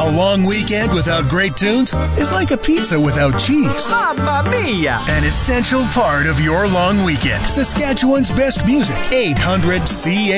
A long weekend without great tunes is like a pizza without cheese. Mamma mia! An essential part of your long weekend. Saskatchewan's best music. 800 CA.